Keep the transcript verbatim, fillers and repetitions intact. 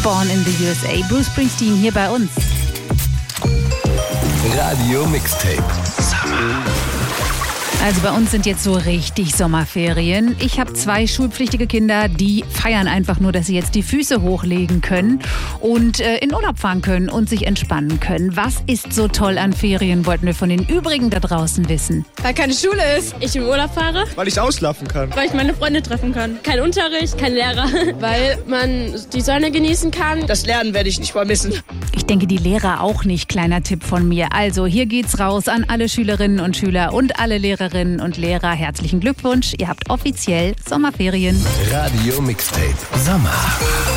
Born in the U S A. Bruce Springsteen hier bei uns. Radio Mixtape. Summer. Also bei uns sind jetzt so richtig Sommerferien. Ich habe zwei schulpflichtige Kinder, die feiern einfach nur, dass sie jetzt die Füße hochlegen können und äh, in Urlaub fahren können und sich entspannen können. Was ist so toll an Ferien, wollten wir von den übrigen da draußen wissen. Weil keine Schule ist. Ich im Urlaub fahre. Weil ich auslaufen kann. Weil ich meine Freunde treffen kann. Kein Unterricht, kein Lehrer. Weil man die Sonne genießen kann. Das Lernen werde ich nicht vermissen. Ich denke, die Lehrer auch nicht. Kleiner Tipp von mir. Also hier geht's raus an alle Schülerinnen und Schüler und alle Lehrerinnen und Lehrer. Herzlichen Glückwunsch. Ihr habt offiziell Sommerferien. Radio Mixtape. Sommer.